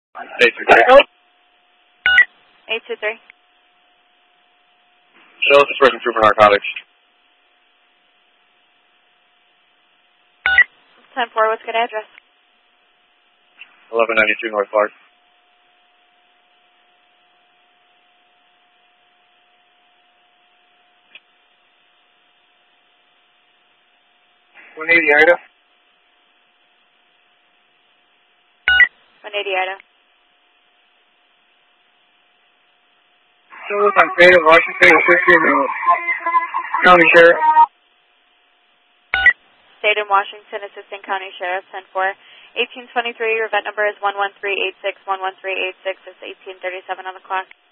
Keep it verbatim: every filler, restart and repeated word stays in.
eight two three. eight two three. Show us this person trooper narcotics. ten four, what's good address? eleven ninety-two North Park. one eighty Ida. one eighty Ida. Show us on state of Washington, assistant county sheriff. State of Washington, Assistant County Sheriff, ten four. eighteen twenty-three, your event number is one one three eight six, one one three eight six. It's eighteen thirty-seven on the clock.